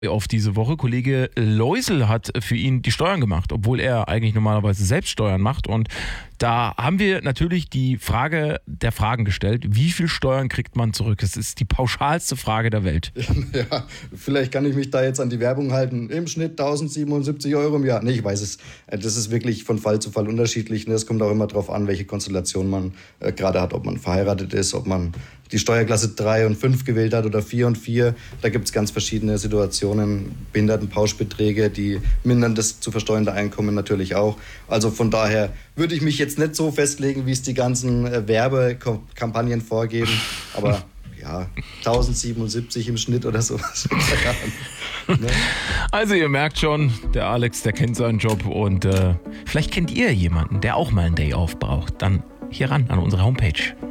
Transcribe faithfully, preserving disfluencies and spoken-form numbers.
auf diese Woche. Kollege Loisel hat für ihn die Steuern gemacht, obwohl er eigentlich normalerweise selbst Steuern macht. Und da haben wir natürlich die Frage der Fragen gestellt. Wie viel Steuern kriegt man zurück? Das ist die pauschalste Frage der Welt. Ja, vielleicht kann ich mich da jetzt an die Werbung halten. Im Schnitt tausendsiebenundsiebzig Euro im Jahr. Nee, ich weiß es. Das ist wirklich von Fall zu Fall unterschiedlich. Es kommt auch immer darauf an, welche Konstellation man äh, gerade hat. Ob man verheiratet ist, ob man die Steuerklasse drei und fünf gewählt hat oder vier und vier. Da gibt es ganz verschiedene Situationen. Behindertenpauschbeträge, die mindern das zu versteuernde Einkommen natürlich auch. Also von daher würde ich mich jetzt nicht so festlegen, wie es die ganzen äh, Werbekampagnen vorgeben. Aber ja, tausendsiebenundsiebzig im Schnitt oder sowas. Ne? Also ihr merkt schon, der Alex, der kennt seinen Job. Und äh, vielleicht kennt ihr jemanden, der auch mal einen Day Off braucht. Dann hier ran an unsere Homepage.